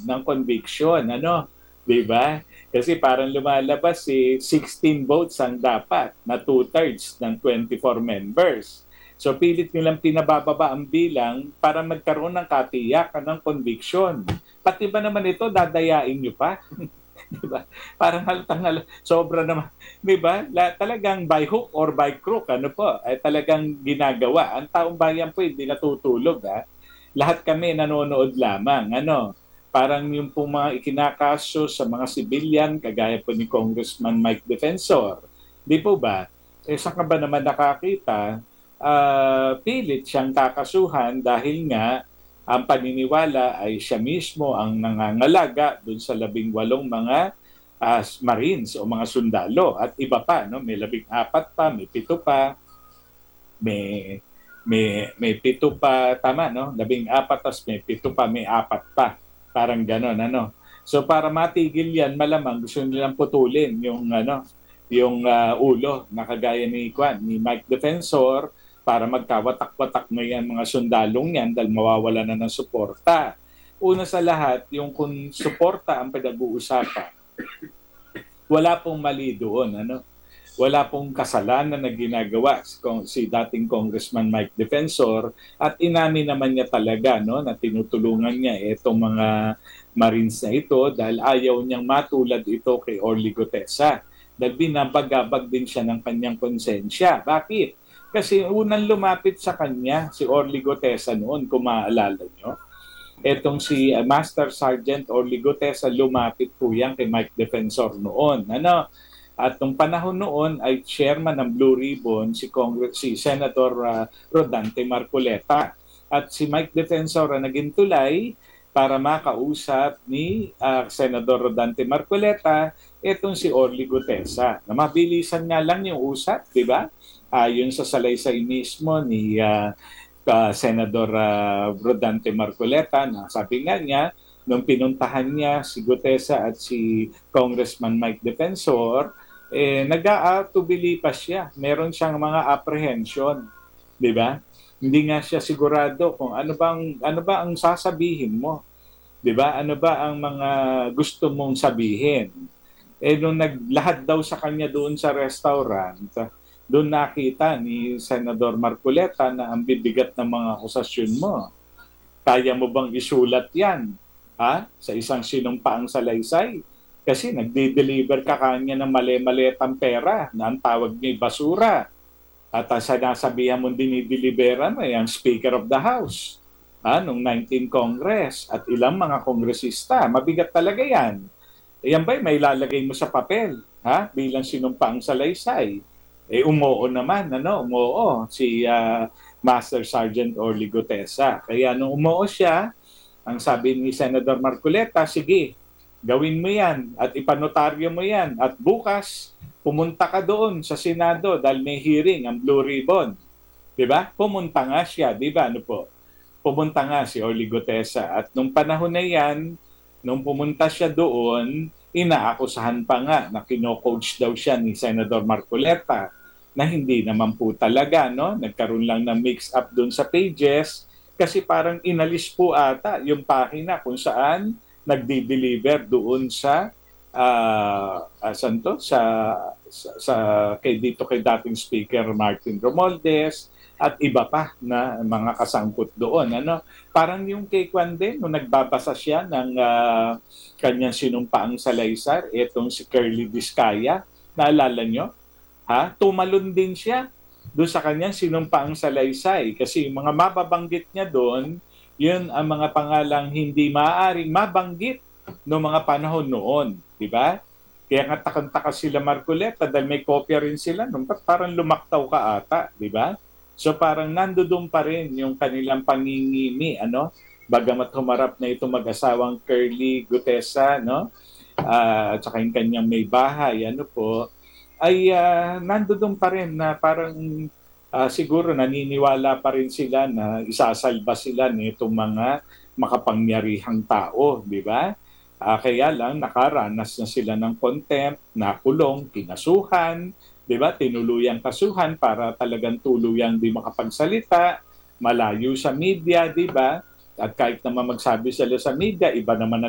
ng conviction, ano? 'Di ba? Kasi parang lumalabas 16 votes ang dapat na two-thirds ng 24 members. So pilit nilang pinabababa ang bilang para magkaroon ng katiyakan ng conviction. Pati ba naman ito dadayain nyo pa? 'Di ba? Parang sobra naman, 'di ba? Talagang by hook or by crook ano po, ay talagang ginagawa. Ang taong bayan po hindi natutulog, ha. Lahat kami nanonood lamang, ano. Parang yung po mga ikinakaso sa mga civilian kagaya po ni Congressman Mike Defensor. 'Di po ba? Saan ka ba naman nakakita pilit siyang kakasuhan dahil nga ang paniniwala ay siya mismo ang nangangalaga dun sa 18 mga Marines o mga sundalo at iba pa, no? May 14 pa, may 7 pa, may may 7 pa, tama, no? 14 tas may 7 pa, may 4 pa. Parang ganon, ano? So para matigil yan, malamang gusto nilang putulin yung yung ulo na kagaya ni Mike Defensor para magkawatak-watak na yan mga sundalong yan dahil mawawala na ng suporta. Una sa lahat, yung kung suporta ang pinag-uusapan, wala pong mali doon. Ano? Wala pong kasalanan na ginagawa si dating Congressman Mike Defensor at inamin naman niya talaga, no, na tinutulungan niya itong mga Marines na ito dahil ayaw niyang matulad ito kay Orly Gutesa. Dahil binabagabag din siya ng kanyang konsensya. Bakit? Kasi unang lumapit sa kanya si Orly Gutesa noon, kung maaalala nyo. Etong si Master Sergeant Orly Gutesa, lumapit po yan kay Mike Defensor noon. Ano? At nung panahon noon ay chairman ng Blue Ribbon si Senator Rodante Marcoleta. At si Mike Defensor ang naging tulay para makausap ni Senador Rodante Marcoleta itong si Orly Gutesa. Na mabilisan nga lang yung usap, di ba? Ayon sa salaysay mismo ni Senador Rodante Marcoleta na sabi nga niya, nung pinuntahan niya si Gutesa at si Congressman Mike Defensor, nag-aatubili pa siya. Meron siyang mga apprehension, di ba? Hindi nga siya sigurado kung ano ba ang sasabihin mo. 'Di ba? Ano ba ang mga gusto mong sabihin? Nung naglahad daw sa kanya doon sa restaurant, doon nakita ni Senador Marcoleta na ang bibigat ng mga akusasyon mo. Kaya mo bang isulat yan? Ha? Sa isang sinumpaang salaysay? Kasi nagde-deliver ka kanya ng mali-malitang pera na ang tawag niya basura. At sinasabihan mo dinideliveran mo ang Speaker of the House noong 19 Congress at ilang mga kongresista. Mabigat talaga yan. Yan ba may lalagay mo sa papel bilang sinumpaang salaysay? Umoo naman, umoo si Master Sergeant Orly Gutesa. Kaya nung umoo siya, ang sabi ni Senador Marcoleta, sige, gawin mo yan at ipanotaryo mo yan. At bukas, pumunta ka doon sa Senado dahil may hearing ang Blue Ribbon. Diba? Pumunta nga siya, diba? Ano po? Pumunta nga si Orly Gutesa. At nung panahon na yan, nung pumunta siya doon, inaakusahan pa nga na kino-coach daw siya ni Senador Marcoleta na hindi naman po talaga, no? Nagkaroon lang ng mix-up doon sa pages kasi parang inalis po ata yung pahina kung saan nagdi-deliver doon sa kay dating Speaker Martin Romualdez at iba pa na mga kasangkot doon. Parang yung kay Juan din, nung nagbabasa siya ng kanyang sinumpaang salaysay, itong si Curly Vizcaya, naalala nyo? Tumalon din siya doon sa kanyang sinumpaang salaysay kasi yung mga mababanggit niya doon, yun ang mga pangalang hindi maaaring mabanggit noong mga panahon noon, di ba? Kaya nga takang-taka sila Marcoleta dahil may kopya rin sila nung parang lumaktaw ka ata, di ba? So parang nandoon pa rin yung kanilang pangingimi, bagamat humarap na ito mag-asawang Curly Gutesa, at saka yung kanyang may bahay, ay nandoon pa rin na parang siguro naniniwala pa rin sila na isasalba sila nitong mga makapangyarihang tao, di ba? Kaya lang nakaranas na sila ng contempt, nakulong, kinasuhan, di ba? Tinuluyang kasuhan para talagang tuluyang di makapagsalita, malayo sa media, di ba? At kahit naman magsabi sila sa media, iba naman